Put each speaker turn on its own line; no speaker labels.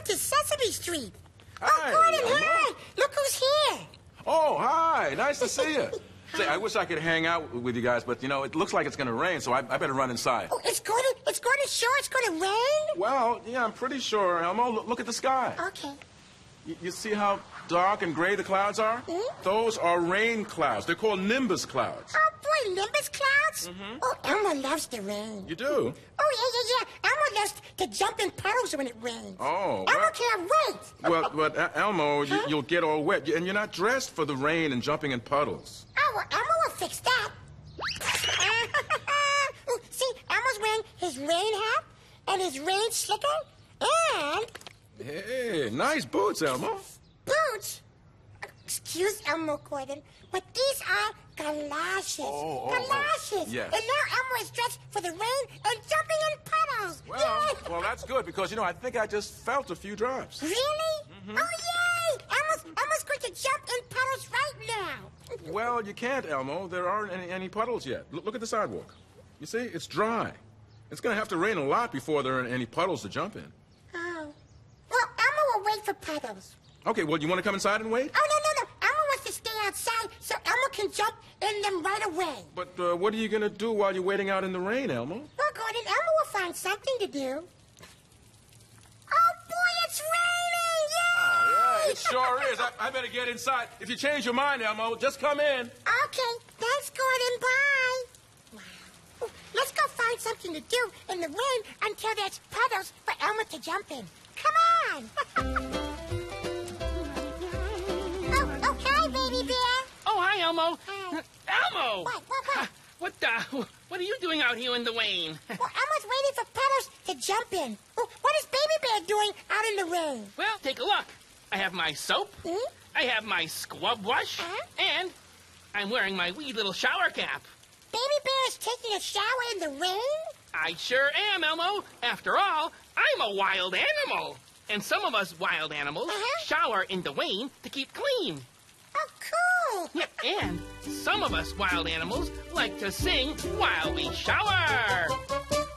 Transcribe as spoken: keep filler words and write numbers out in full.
to Sesame Street.
Hi,
oh, Gordon,
Elmo.
hi. Look who's here.
Oh, hi. Nice to see you. Say, I wish I could hang out with you guys, but, you know, it looks like it's going to rain, so I, I better run inside.
Oh, it's going to, it's going to sure it's going to rain?
Well, yeah, I'm pretty sure, Elmo. Look, look at the sky.
Okay.
You, you see how dark and gray the clouds are?
Hmm?
Those are rain clouds. They're called nimbus clouds.
Oh, boy, nimbus clouds?
Mm-hmm.
Oh, Elmo loves the rain.
You do?
Oh, yeah, yeah, yeah. Elmo loves to jump in puddles when it rains.
Oh,
Elmo
well-
can't wait.
Well, but uh, Elmo, you,
Huh?
you'll get all wet, and you're not dressed for the rain and jumping in puddles.
Oh, well, Elmo will fix that. Oh, see, Elmo's wearing his rain hat and his rain slicker and
Hey, nice boots, Elmo.
boots. Excuse Elmo, Gordon, but these are galoshes.
Oh, oh, oh,
galoshes.
yes.
And now Elmo is dressed for the rain and jumping in puddles.
Well,
Yay!
well, that's good because, you know, I think I just felt a few drops.
Really?
Mm-hmm.
Oh, yay! Elmo's, Elmo's going to jump in puddles right now.
Well, you can't, Elmo. There aren't any, any puddles yet. Look, look at the sidewalk. You see, it's dry. It's going to have to rain a lot before there are any puddles to jump in.
Oh. Well, Elmo will wait for puddles.
Okay, well, you want to come inside and wait?
Oh, no, no, no. Elmo wants to stay outside so Elmo can jump in them right away.
But uh, what are you going to do while you're waiting out in the rain, Elmo?
Well, Gordon, Elmo will find something to do. Oh, boy, it's raining! Yay!
Oh, yeah, it sure is. I, I better get inside. If you change your mind, Elmo, just come in.
Okay, thanks, Gordon. Bye. Wow. Oh, let's go find something to do in the rain until there's puddles for Elmo to jump in. Come on! oh, okay, baby bear.
Oh, hi, Elmo.
Hi.
Elmo!
What, what, what?
What the? What are you doing out here in the rain?
Well, Elmo's waiting for puddles to jump in. Oh, what is Baby Bear doing out in the rain?
Well, take a look. I have my soap.
Hmm?
I have my scrub brush.
Uh-huh.
And I'm wearing my wee little shower cap.
Baby Bear is taking a shower in the rain?
I sure am, Elmo. After all, I'm a wild animal. And some of us wild animals
Uh-huh.
shower in the rain to keep clean.
Oh, cool.
Yeah, and some of us wild animals like to sing while we shower.